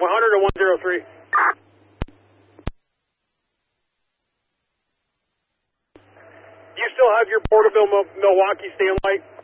100 to 103. You still have your Porterville Milwaukee stand light?